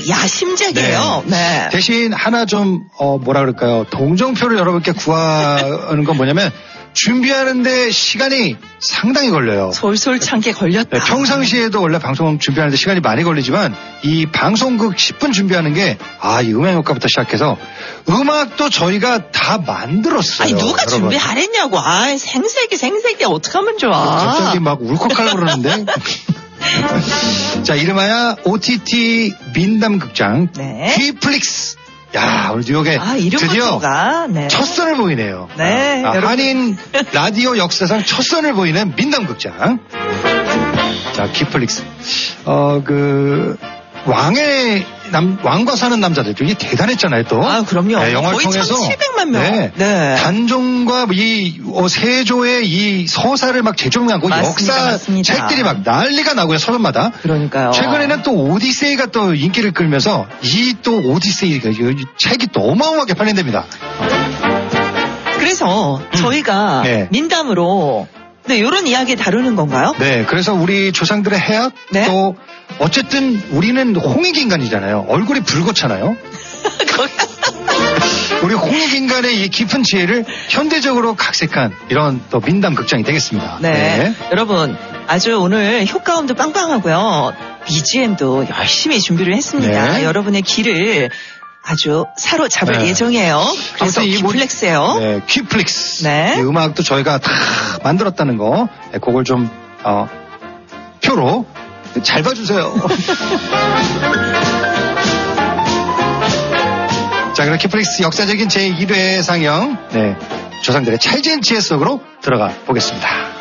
야심작이에요. 네. 대신 하나 좀 뭐라 그럴까요? 동정표를 여러분께 구하는 건 뭐냐면 준비하는데 시간이 상당히 걸려요. 솔솔찬게 걸렸다. 네, 평상시에도 원래 방송 준비하는데 시간이 많이 걸리지만 이 방송국 10분 준비하는 게 이 음향효과부터 시작해서 음악도 저희가 다 만들었어요. 아니 누가 여러분. 준비 안 했냐고. 생색이 어떡하면 좋아. 갑자기 막 울컥하려고 그러는데. 자, 이름하여 OTT 민담극장 귀플릭스. 야, 우리 뉴욕에 드디어 첫 선을 보이네요. 네. 한인 라디오 역사상 첫 선을 보이는 민담극장. 자, 귀플릭스. 왕과 사는 남자들 이게 대단했잖아요, 또. 그럼요. 네, 영화를 거의 통해서 1,700만 명. 네. 단종과 이 세조의 이 서사를 막 재조명하고 역사 책들이 막 난리가 나고요, 서점마다. 그러니까요. 최근에는 또 오디세이가 또 인기를 끌면서 이 또 오디세이가 이 책이 또 어마어마하게 팔린답니다. 그래서 저희가 민담으로 이런 이야기 다루는 건가요? 네, 그래서 우리 조상들의 해악 또 어쨌든 우리는 홍익인간이잖아요. 얼굴이 붉었잖아요. 우리 홍익인간의 이 깊은 지혜를 현대적으로 각색한 이런 또 민담극장이 되겠습니다. 네. 여러분 아주 오늘 효과음도 빵빵하고요. BGM도 열심히 준비를 했습니다. 여러분의 귀를 아주 사로잡을 예정이에요. 그래서 귀플렉스예요. 네, 귀플렉스. 이 음악도 저희가 다 만들었다는 거. 그걸 좀 표로 잘 봐주세요. 자, 그럼 귀플렉스 역사적인 제1회 상영 조상들의 찰진 지혜 속으로 들어가 보겠습니다.